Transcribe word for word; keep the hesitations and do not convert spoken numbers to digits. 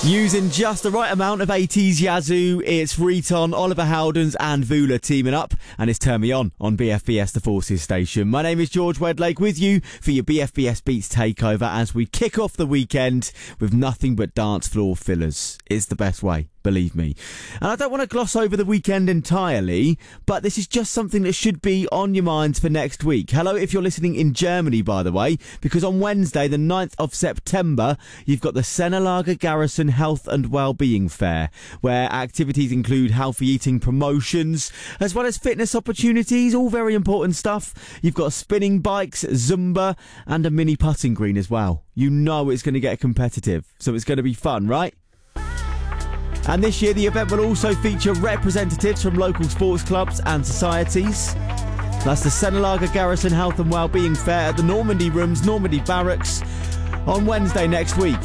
Using just the right amount of eighties Yazoo, it's Riton, Oliver Howdens and Vula teaming up, and it's Turn Me On on B F B S The Forces station. My name is George Wedlake with you for your B F B S Beats takeover as we kick off the weekend with nothing but dance floor fillers. It's the best way, believe me. And I don't want to gloss over the weekend entirely, but this is just something that should be on your minds for next week. Hello, if you're listening in Germany, by the way, because on Wednesday, the ninth of September, you've got the Senelager Garrison Health and Wellbeing Fair, where activities include healthy eating promotions, as well as fitness opportunities, all very important stuff. You've got spinning bikes, Zumba, and a mini putting green as well. You know it's going to get competitive, so it's going to be fun, right? And this year, the event will also feature representatives from local sports clubs and societies. That's the Senelager Garrison Health and Wellbeing Fair at the Normandy Rooms, Normandy Barracks, on Wednesday next week.